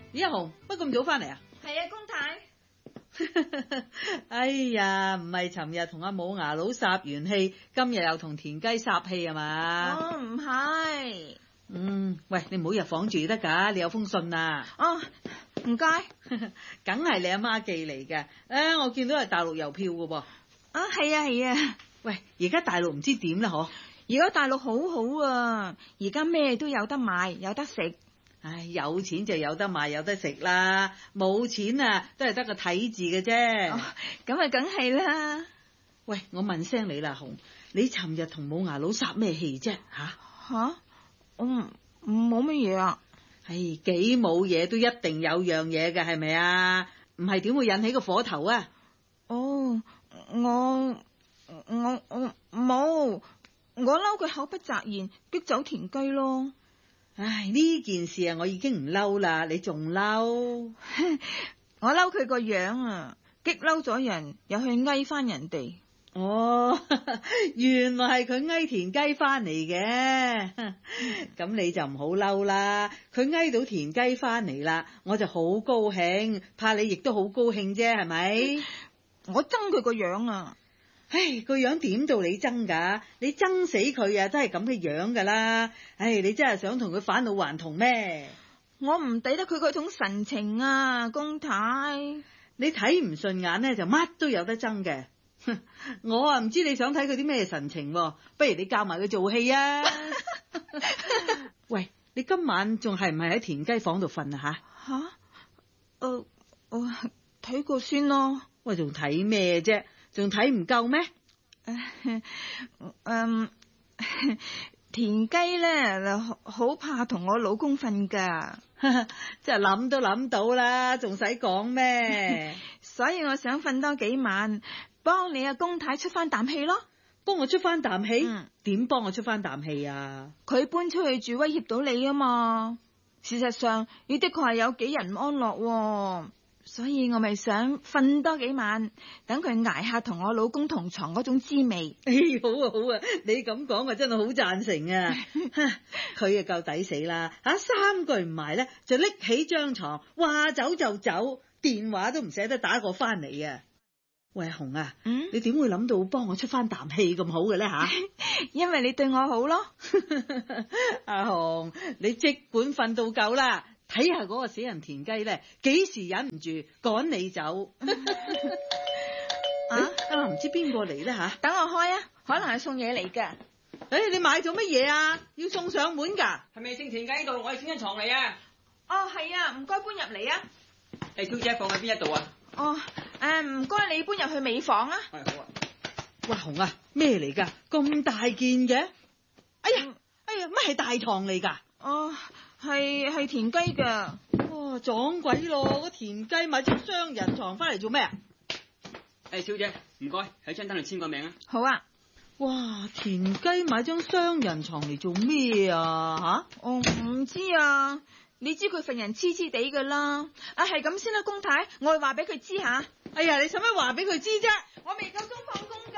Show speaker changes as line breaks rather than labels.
李一紅，乜咁早翻嚟啊？
係啊，公太。
哎呀，唔係尋日同阿冇牙佬撒完氣，今日又同田雞撒氣係嘛？
哦，唔係。
喂，你唔好入房住得㗎，你有封信啊。
哦，唔該。
梗係你阿媽寄嚟嘅。我見到係大陸郵票㗎噃。
啊，係啊係啊。
喂，而家大陸唔知點啦嗬？
而家大陸好好啊，而家咩都有得買，有得食。
唉，有錢就有得買有得食啦，冇錢啊都係得個睇字嘅啫。
咁啊，梗係啦。
喂，我問聲你啦，紅，你尋日同冇牙佬撒咩氣啫？
吓？我冇乜嘢啊。
唉，幾冇嘢都一定有樣嘢嘅，係咪啊？唔係點會引起個火頭啊？
哦，我冇，我嬲佢口不擇言，激走田雞咯。
唉，呢件事啊，我已經唔嬲啦，你仲嬲？
我嬲佢個樣啊，激嬲咗人，又去翳翻人哋。
哦，原來係佢翳田雞翻嚟嘅，咁你就唔好嬲啦。佢翳到田雞翻嚟啦，我就好高興，怕你亦都好高興啫，係咪？
我憎佢個樣啊！
唉，個樣點到你憎㗎？你憎死佢啊，都係咁嘅樣㗎啦！唉，你真係想同佢返老還童咩？
我唔抵得佢嗰種神情啊，公太。
你睇唔順眼咧，就乜都有得憎嘅。我啊唔知你想睇佢啲咩神情喎，不如你教埋佢做戲啊！喂，你今晚仲係唔係喺田雞房度瞓啊？
吓？我睇過先咯。
喂，仲睇咩啫？仲睇唔夠咩？
田雞咧好怕同我老公瞓噶，
真係諗都諗到啦，仲使講咩？
所以我想瞓多幾晚，幫你阿公太出翻啖氣咯。
幫我出翻啖氣？點幫我出翻啖氣啊？
佢搬出去住威脅到你啊嘛。事實上，你的確係有幾日唔安樂，所以我咪想瞓多幾晚，等佢挨下同我老公同床嗰種滋味。
好啊好啊，你咁講我真係好贊成啊！佢啊夠抵死啦，三句唔埋咧就拎起張床，話走就走，電話都唔捨得打過翻嚟啊！喂，紅啊，你點會諗到幫我出翻啖氣咁好嘅咧吓？
因為你對我好咯。
阿紅，你即管瞓到夠啦。睇下嗰個死人田雞咧，幾時忍唔住趕你走？唔知邊個嚟咧吓？
等我開啊，可能係送嘢嚟噶。
你買咗乜嘢啊？要送上門噶？
係咪姓田雞度？我係專登床嚟啊！
哦，係啊，唔該搬入嚟啊。
小姐放喺邊一度啊？
哦，唔該你搬入去尾房啊。
係好啊。
喂，紅啊，咩嚟噶？咁大件嘅？哎呀，乜係大堂嚟噶？
哦，係田雞噶。
哇，撞鬼咯！個田雞買張雙人床翻嚟做咩啊？
小姐，唔該，喺張單度簽個名啊。
好啊。
哇，田雞買張雙人床嚟做咩啊？吓？
我唔知啊。你知佢份人痴痴地噶啦。係咁先啦，公太，我會話俾佢知吓。
哎呀，你使乜話俾佢知啫？
我未夠鐘放工。